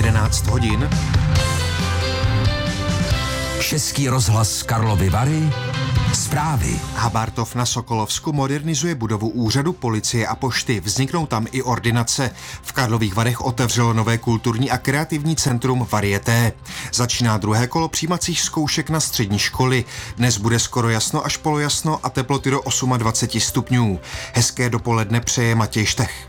11 hodin. Český rozhlas Karlovy Vary. Zprávy. Habartov na Sokolovsku modernizuje budovu úřadu policie a pošty. Vzniknou tam i ordinace. V Karlových Varech otevřelo nové kulturní a kreativní centrum Varieté. Začíná druhé kolo přijímacích zkoušek na střední školy. Dnes bude skoro jasno až polojasno a teploty do 28 stupňů. Hezké dopoledne přeje Matěj Štech.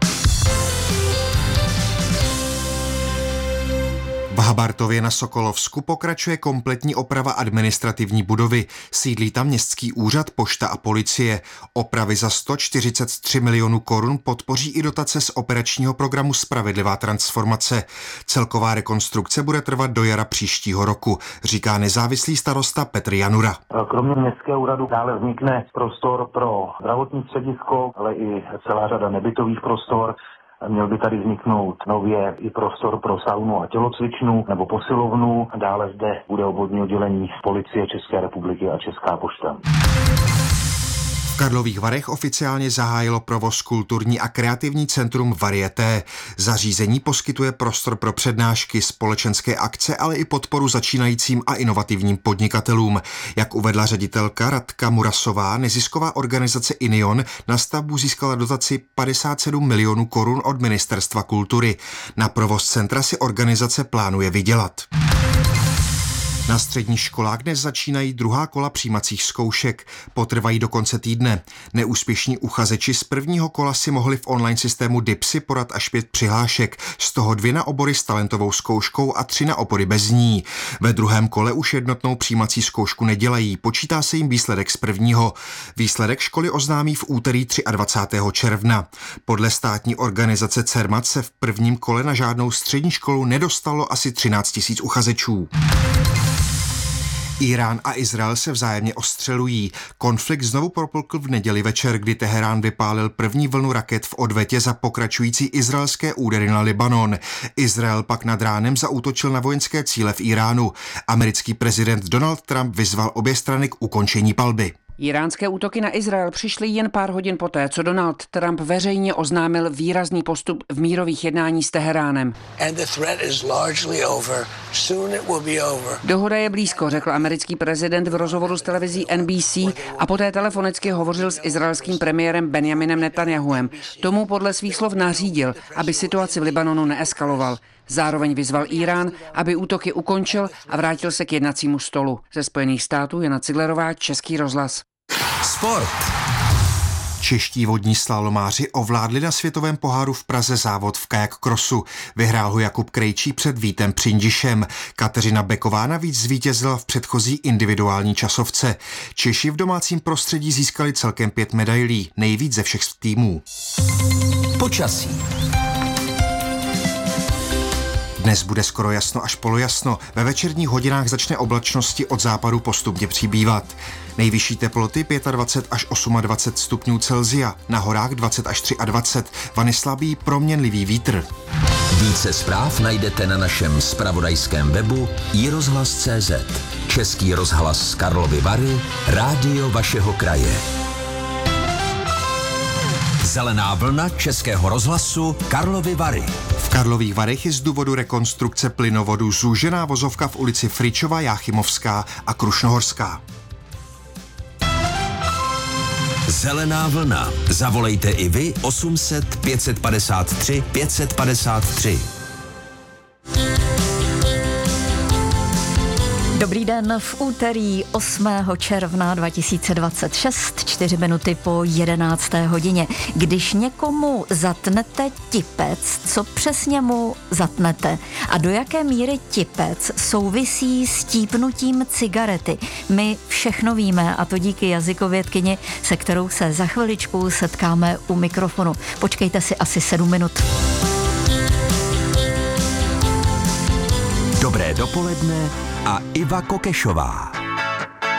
V Habartově na Sokolovsku pokračuje kompletní oprava administrativní budovy. Sídlí tam městský úřad, pošta a policie. Opravy za 143 milionů korun podpoří i dotace z operačního programu Spravedlivá transformace. Celková rekonstrukce bude trvat do jara příštího roku, říká nezávislý starosta Petr Janura. Kromě městského úřadu dále vznikne prostor pro zdravotní středisko, ale i celá řada nebytových prostor. Měl by tady vzniknout nově i prostor pro saunu a tělocvičnu nebo posilovnu. Dále zde bude obvodní oddělení policie České republiky a Česká pošta. V Karlových Varech oficiálně zahájilo provoz kulturní a kreativní centrum Varieté. Zařízení poskytuje prostor pro přednášky, společenské akce, ale i podporu začínajícím a inovativním podnikatelům. Jak uvedla ředitelka Radka Murasová, nezisková organizace Inion na stavbu získala dotaci 57 milionů korun od Ministerstva kultury. Na provoz centra si organizace plánuje vydělat. Na středních školách dnes začínají druhá kola přijímacích zkoušek. Potrvají do konce týdne. Neúspěšní uchazeči z prvního kola si mohli v online systému DIPSy podat až 5 přihlášek, z toho 2 na obory s talentovou zkouškou a 3 na obory bez ní. Ve druhém kole už jednotnou přijímací zkoušku nedělají, počítá se jim výsledek z prvního. Výsledek školy oznámí v úterý 23. června. Podle státní organizace CERMAT se v prvním kole na žádnou střední školu nedostalo asi 13 000 uchazečů. Irán a Izrael se vzájemně ostřelují. Konflikt znovu propukl v neděli večer, kdy Teherán vypálil první vlnu raket v odvetě za pokračující izraelské údery na Libanon. Izrael pak nad ránem zaútočil na vojenské cíle v Iránu. Americký prezident Donald Trump vyzval obě strany k ukončení palby. Iránské útoky na Izrael přišly jen pár hodin poté, co Donald Trump veřejně oznámil výrazný postup v mírových jednání s Teheránem. Dohoda je blízko, řekl americký prezident v rozhovoru s televizí NBC a poté telefonicky hovořil s izraelským premiérem Benjaminem Netanjahuem. Tomu podle svých slov nařídil, aby situaci v Libanonu neeskaloval. Zároveň vyzval Irán, aby útoky ukončil a vrátil se k jednacímu stolu. Ze Spojených států Jana Ciglerová, Český rozhlas. Sport. Čeští vodní slalomáři ovládli na světovém poháru v Praze závod v kajak krosu. Vyhrál ho Jakub Krejčí před Vítem Přindišem. Kateřina Beková navíc zvítězila v předchozí individuální časovce. Češi v domácím prostředí získali celkem 5 medailí, nejvíc ze všech týmů. Počasí. Dnes bude skoro jasno až polojasno. Ve večerních hodinách začne oblačnosti od západu postupně přibývat. Nejvyšší teploty 25 až 28 stupňů Celsia, na horách 20 až 23, vany slabý proměnlivý vítr. Více zpráv najdete na našem zpravodajském webu iRozhlas.cz. Český rozhlas Karlovy Vary, rádio vašeho kraje. Zelená vlna Českého rozhlasu Karlovy Vary. V Karlových Varech je z důvodu rekonstrukce plynovodu zúžená vozovka v ulici Fričova, Jáchymovská a Krušnohorská. Zelená vlna. Zavolejte i vy 800 553 553. Dobrý den, v úterý 8. června 2026, 4 minuty po 11. hodině. Když někomu zatnete tipec, co přesně mu zatnete? A do jaké míry tipec souvisí s típnutím cigarety? My všechno víme, a to díky jazykovědkyni, se kterou se za chviličku setkáme u mikrofonu. Počkejte si asi 7 minut. Dobré dopoledne a Iva Kokešová.